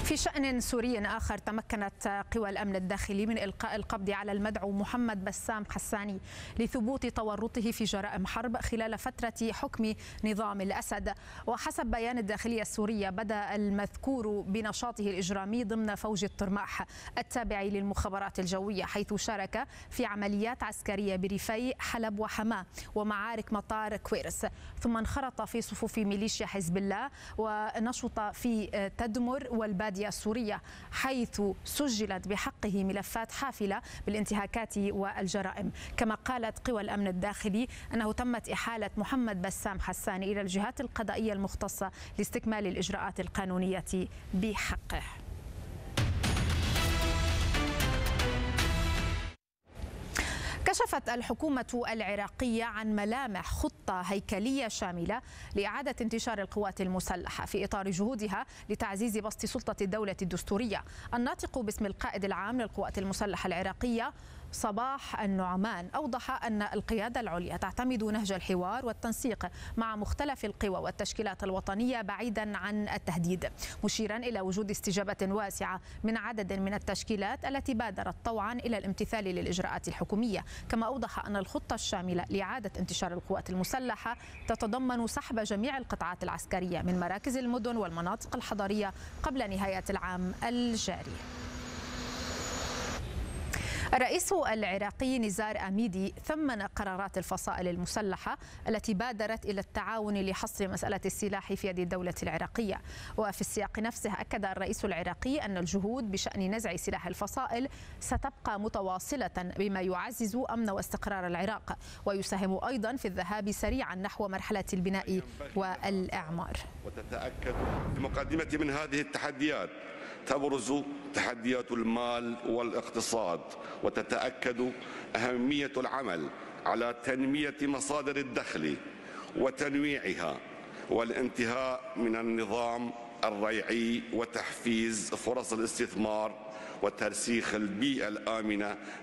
في شأن سوري آخر، تمكنت قوى الأمن الداخلي من إلقاء القبض على المدعو محمد بسام حساني لثبوت تورطه في جرائم حرب خلال فترة حكم نظام الأسد. وحسب بيان الداخلية السورية، بدأ المذكور بنشاطه الإجرامي ضمن فوج الطرماح التابع للمخابرات الجوية، حيث شارك في عمليات عسكرية بريفي حلب وحماة ومعارك مطار كويرس، ثم انخرط في صفوف ميليشيا حزب الله ونشط في تدمر والبادية السورية، حيث سجلت بحقه ملفات حافلة بالانتهاكات والجرائم. كما قالت قوى الأمن الداخلي أنه تمت إحالة محمد بسام حساني إلى الجهات القضائية المختصة لاستكمال الإجراءات القانونية بحقه. كشفت الحكومة العراقية عن ملامح خطة هيكلية شاملة لإعادة انتشار القوات المسلحة في إطار جهودها لتعزيز بسط سلطة الدولة الدستورية. الناطق باسم القائد العام للقوات المسلحة العراقية صباح النعمان أوضح أن القيادة العليا تعتمد نهج الحوار والتنسيق مع مختلف القوى والتشكيلات الوطنية بعيدا عن التهديد، مشيرا إلى وجود استجابة واسعة من عدد من التشكيلات التي بادرت طوعا إلى الامتثال للإجراءات الحكومية. كما أوضح أن الخطة الشاملة لإعادة انتشار القوات المسلحة تتضمن سحب جميع القطاعات العسكرية من مراكز المدن والمناطق الحضرية قبل نهاية العام الجاري. الرئيس العراقي نزار أميدي ثمن قرارات الفصائل المسلحة التي بادرت إلى التعاون لحصر مسألة السلاح في يد الدولة العراقية. وفي السياق نفسه أكد الرئيس العراقي أن الجهود بشأن نزع سلاح الفصائل ستبقى متواصلة بما يعزز أمن واستقرار العراق، ويساهم أيضا في الذهاب سريعا نحو مرحلة البناء والإعمار. وتتأكد بمقدمة من هذه التحديات تبرز تحديات المال والاقتصاد، وتتأكد أهمية العمل على تنمية مصادر الدخل وتنويعها والانتهاء من النظام الريعي وتحفيز فرص الاستثمار وترسيخ البيئة الآمنة